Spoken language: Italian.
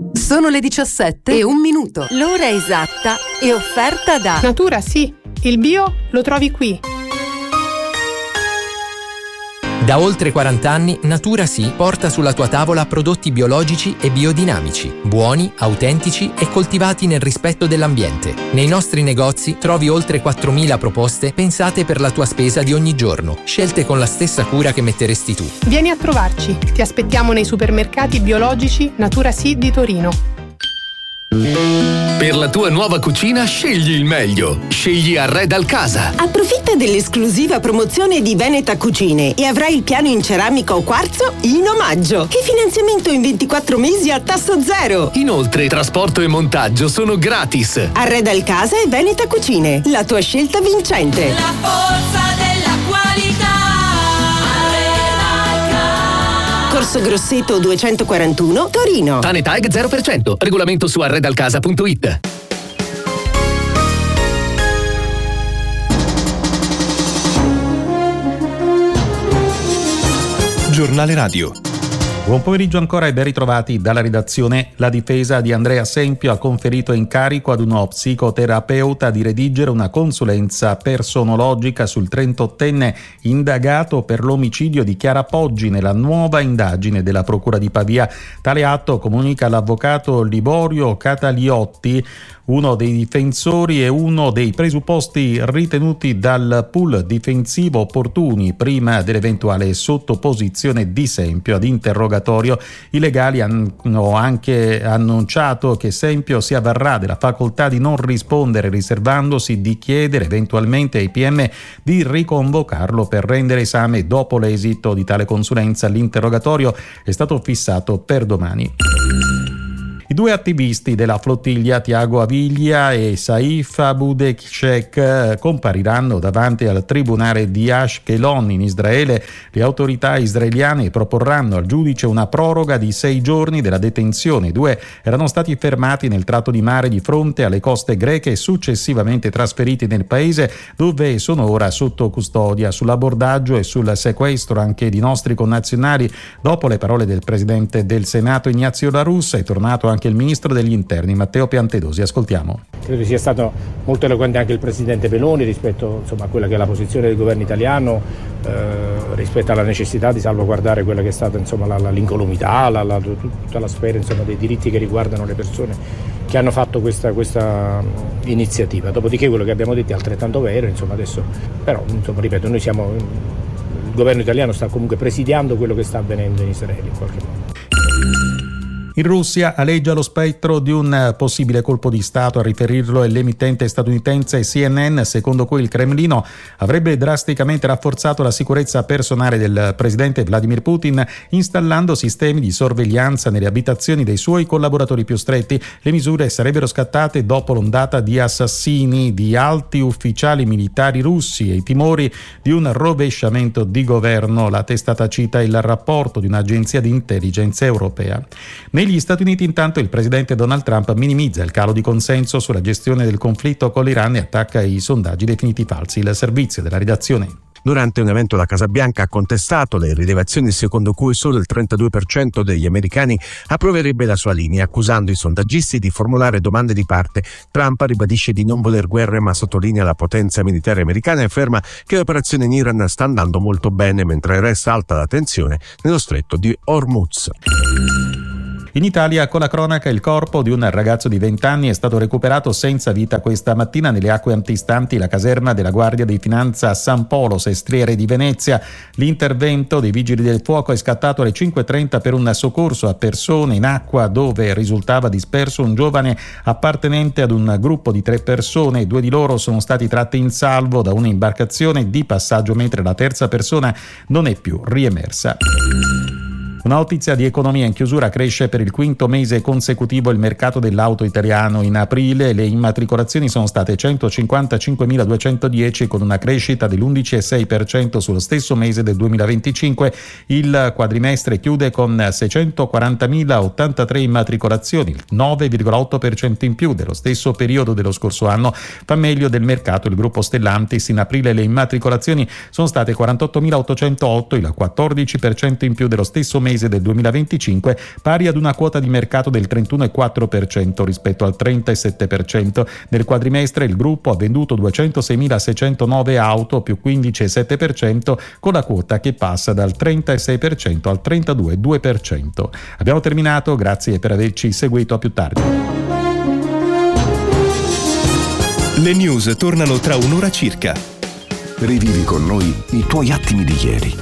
Sono le 17:01. L'ora esatta è offerta da Natura Sì, il bio lo trovi qui. Da oltre 40 anni Natura Sì porta sulla tua tavola prodotti biologici e biodinamici, buoni, autentici e coltivati nel rispetto dell'ambiente. Nei nostri negozi trovi oltre 4.000 proposte pensate per la tua spesa di ogni giorno, scelte con la stessa cura che metteresti tu. Vieni a trovarci, ti aspettiamo nei supermercati biologici Natura Sì di Torino. Per la tua nuova cucina scegli il meglio. Scegli Arredal Casa. Approfitta dell'esclusiva promozione di Veneta Cucine e avrai il piano in ceramica o quarzo in omaggio. E finanziamento in 24 mesi a tasso zero. Inoltre trasporto e montaggio sono gratis. Arredal Casa e Veneta Cucine, la tua scelta vincente. La forza della qualità. Corso Grosseto 241, Torino. Tanetag 0%. Regolamento su arredalcasa.it. Giornale Radio. Buon pomeriggio ancora e ben ritrovati dalla redazione. La difesa di Andrea Sempio ha conferito incarico ad uno psicoterapeuta di redigere una consulenza personologica sul 38enne indagato per l'omicidio di Chiara Poggi nella nuova indagine della Procura di Pavia. Tale atto, comunica l'avvocato Liborio Cataliotti, uno dei difensori e uno dei presupposti ritenuti dal pool difensivo opportuni prima dell'eventuale sottoposizione di Sempio ad interrogatorio. I legali hanno anche annunciato che Sempio si avvarrà della facoltà di non rispondere, riservandosi di chiedere eventualmente ai PM di riconvocarlo per rendere esame dopo l'esito di tale consulenza. L'interrogatorio è stato fissato per domani. I due attivisti della flottiglia, Tiago Aviglia e Saif Abudekshek, compariranno davanti al tribunale di Ashkelon in Israele. Le autorità israeliane proporranno al giudice una proroga di 6 giorni della detenzione. I due erano stati fermati nel tratto di mare di fronte alle coste greche e successivamente trasferiti nel paese, dove sono ora sotto custodia. Sull'abordaggio e sul sequestro anche di nostri connazionali, dopo le parole del presidente del Senato Ignazio La Russa, è tornato anche il ministro degli interni Matteo Piantedosi. Ascoltiamo. Credo sia stato molto eloquente anche il presidente Meloni rispetto a quella che è la posizione del governo italiano, rispetto alla necessità di salvaguardare quella che è stata l'incolumità, tutta la sfera dei diritti che riguardano le persone che hanno fatto questa iniziativa. Dopodiché quello che abbiamo detto è altrettanto vero, adesso però ripeto, noi siamo, il governo italiano sta comunque presidiando quello che sta avvenendo in Israele in qualche modo. In Russia aleggia lo spettro di un possibile colpo di Stato. A riferirlo è l'emittente statunitense CNN, secondo cui il Cremlino avrebbe drasticamente rafforzato la sicurezza personale del presidente Vladimir Putin, installando sistemi di sorveglianza nelle abitazioni dei suoi collaboratori più stretti. Le misure sarebbero scattate dopo l'ondata di assassini di alti ufficiali militari russi e i timori di un rovesciamento di governo. La testata cita il rapporto di un'agenzia di intelligence europea. Negli Stati Uniti intanto il presidente Donald Trump minimizza il calo di consenso sulla gestione del conflitto con l'Iran e attacca i sondaggi definiti falsi. Il servizio della redazione. Durante un evento la Casa Bianca ha contestato le rilevazioni secondo cui solo il 32% degli americani approverebbe la sua linea, accusando i sondaggisti di formulare domande di parte. Trump ribadisce di non voler guerre, ma sottolinea la potenza militare americana e afferma che l'operazione in Iran sta andando molto bene, mentre resta alta la tensione nello stretto di Hormuz. In Italia, con la cronaca, il corpo di un ragazzo di 20 anni è stato recuperato senza vita questa mattina nelle acque antistanti la caserma della Guardia di Finanza a San Polo, Sestriere di Venezia. L'intervento dei vigili del fuoco è scattato alle 5:30 per un soccorso a persone in acqua, dove risultava disperso un giovane appartenente ad un gruppo di 3 persone. 2 di loro sono stati tratti in salvo da un'imbarcazione di passaggio, mentre la terza persona non è più riemersa. Una notizia di economia in chiusura: cresce per il 5º mese consecutivo il mercato dell'auto italiano. In aprile le immatricolazioni sono state 155.210, con una crescita dell'11,6% sullo stesso mese del 2025. Il quadrimestre chiude con 640.083 immatricolazioni, il 9,8% in più dello stesso periodo dello scorso anno. Fa meglio del mercato il gruppo Stellantis. In aprile le immatricolazioni sono state 48.808, il 14% in più dello stesso mese mese del 2025, pari ad una quota di mercato del 31,4% rispetto al 37%. Nel quadrimestre il gruppo ha venduto 206.609 auto, più 15,7%, con la quota che passa dal 36% al 32,2%. Abbiamo terminato, grazie per averci seguito, a più tardi. Le news tornano tra un'ora circa. Rivivi con noi i tuoi attimi di ieri.